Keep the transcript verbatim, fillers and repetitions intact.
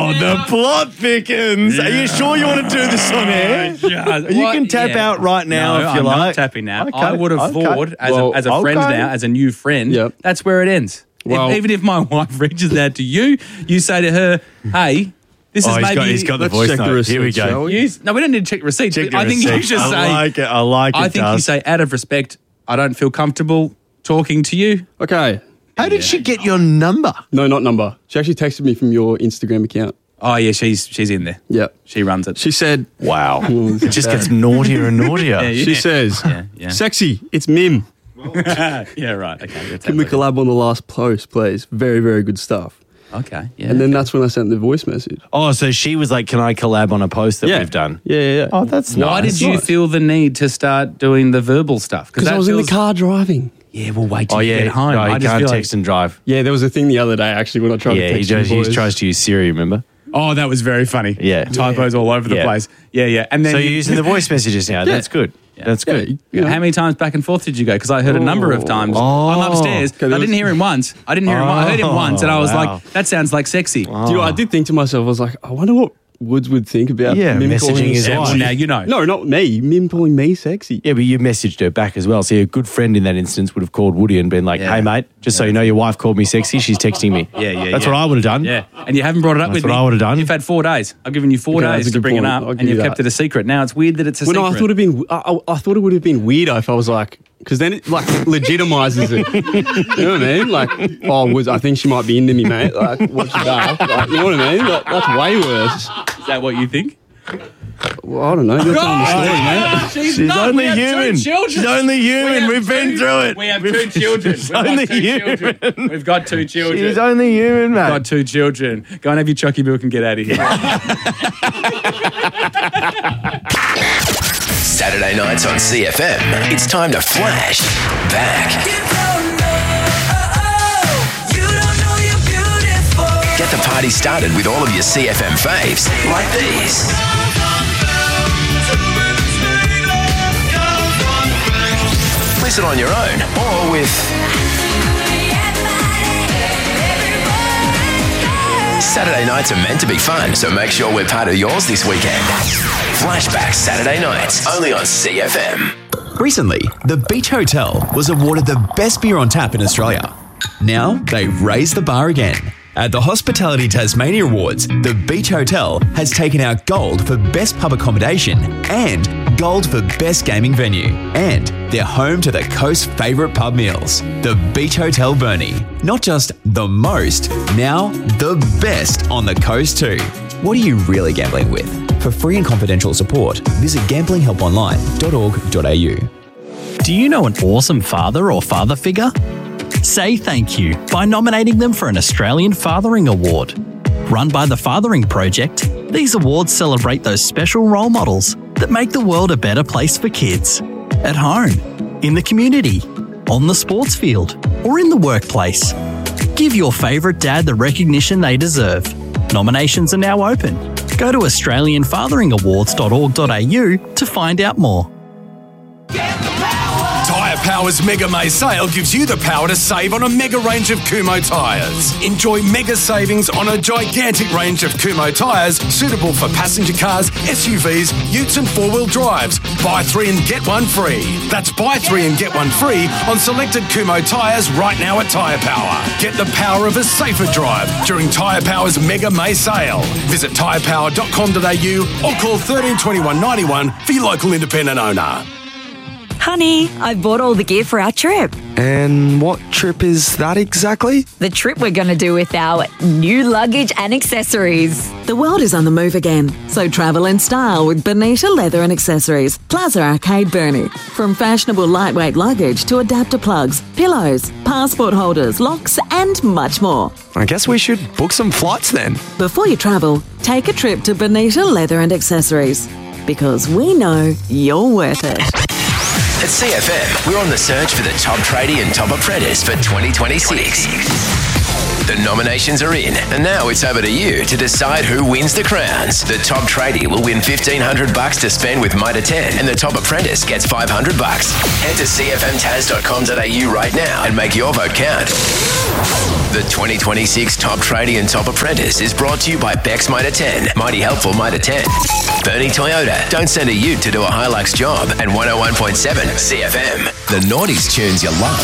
Oh, the plot thickens. Yeah. Are you sure you want to do this on air? Yeah. You What? can tap Yeah. out right now no, if you I'm like. not tapping now. Okay, I would have okay. thought, as, Well, a, as a friend okay. now, as a new friend, Yep. that's where it ends. Well- if, even if my wife reaches out to you, you say to her, hey, this Oh, is he's maybe... got, he's got the Let's voice check the note. Here we receipts, go. shall we? Use, no, we don't need to check the receipts. Check but I the think you receipts. should I say... like it. I like it, I think you Dust. say, out of respect, I don't feel comfortable talking to you. Okay. How did she get your number? No, not number. She actually texted me from your Instagram account. Oh, yeah, she's she's in there. Yep. She runs it. She said, Wow. Oh, It just gets naughtier and naughtier. Yeah, she says, Yeah, yeah. sexy, it's Mim. yeah, right. Okay. let's Can have we a look. collab on the last post, please? Very, very good stuff. Okay, yeah. And then that's when I sent the voice message. Oh, so she was like, can I collab on a post that yeah. we've done? Yeah, yeah, yeah. Oh, that's Why nice. did you Nice. feel the need to start doing the verbal stuff? Because I that was in feels- the car driving. Yeah, well, wait till Oh, you yeah. get home. No, I you just can't feel text and drive. Yeah, there was a thing the other day, actually, when I tried Yeah, to he, text does, you he boys. tries to use Siri, remember? like, oh, that was very funny. Yeah. Typos all over the Yeah. place. Yeah, yeah. And then So you- you're using the voice messages now. That's good. That's Yeah, good. you know. How many times back and forth did you go? Because I heard a number of times. Oh. I'm upstairs. Okay, I there didn't was- hear him once. I didn't hear him. I heard him Oh, once, and I was wow. like, "That sounds like sexy." Do you know, I did think to myself, I was like, I wonder what Woods would think about Yeah, Mim messaging calling me his Yeah, well, wife. sexy. now you know. No, not me. Mim calling me sexy. Yeah, but you messaged her back as well. So a good friend in that instance would have called Woody and been like, Yeah. hey, mate, just so you know, your wife called me sexy. She's texting me. Yeah, yeah, That's yeah. what I would have done. Yeah, and you haven't brought it up That's with what me. I would have done. You've had four days. I've given you four Okay, that's days a to good bring point. it up, I'll give and you've you kept that. it a secret. Now it's weird that it's a Well, no, secret. I thought it'd been. I, I, I thought it would have been weirder if I was like, because then it like legitimizes it. You know what I mean? Like, oh, Woods, I think she might be into me, mate. Like, what's your back? Like, you know what I mean? Like, that's way worse. Is that what you think? Well, I don't know. You're telling the story, mate. She's, She's not. only We have two human. children. She's only human. have We've been two- through it. We have We've- two children. She's We've got only two human. children. We've got two children. She's only human, mate. got two children. Go and have your chucky milk and get out of here. Saturday nights on C F M, it's time to flash back. Get the party started with all of your C F M faves, like these. Listen on your own or with Saturday nights are meant to be fun, so make sure we're part of yours this weekend. Flashback Saturday nights, only on C F M. Recently, the Beach Hotel was awarded the best beer on tap in Australia. Now, they've raised the bar again. At the Hospitality Tasmania Awards, the Beach Hotel has taken out gold for best pub accommodation and gold for best gaming venue. And they're home to the coast's favourite pub meals, the Beach Hotel Burnie. Not just the most, now the best on the coast too. What are you really gambling with? For free and confidential support, visit gambling help online dot org dot a u. Do you know an awesome father or father figure? Say thank you by nominating them for an Australian Fathering Award. Run by the Fathering Project, these awards celebrate those special role models that make the world a better place for kids. At home, in the community, on the sports field, or in the workplace. Give your favourite dad the recognition they deserve. Nominations are now open. Go to australian fathering awards dot org dot a u to find out more. Tyre Power's Mega May sale gives you the power to save on a mega range of Kumho tyres. Enjoy mega savings on a gigantic range of Kumho tyres suitable for passenger cars, S U Vs, utes and four-wheel drives. Buy three and get one free. That's buy three and get one free on selected Kumho tyres right now at Tyre Power. Get the power of a safer drive during Tyre Power's Mega May sale. Visit tyre power dot com dot a u or call thirteen twenty-one ninety-one for your local independent owner. Honey, I bought all the gear for our trip. And what trip is that exactly? The trip we're going to do with our new luggage and accessories. The world is on the move again, so travel in style with Bonita Leather and Accessories, Plaza Arcade Burnie. From fashionable lightweight luggage to adapter plugs, pillows, passport holders, locks and much more. I guess we should book some flights then. Before you travel, take a trip to Bonita Leather and Accessories, because we know you're worth it. At C F M, we're on the search for the top tradie and top apprentice for twenty twenty-six. The nominations are in, and now it's over to you to decide who wins the crowns. The top tradie will win fifteen hundred bucks to spend with Mitre ten, and the top apprentice gets five hundred bucks. Head to c f m tas dot com dot a u right now and make your vote count. The twenty twenty-six Top Tradie and Top Apprentice is brought to you by Bex Mitre ten, Mighty Helpful Mitre ten. Bernie Toyota, don't send a ute to do a Hilux job, and one oh one point seven C F M. The Naughties tunes you love.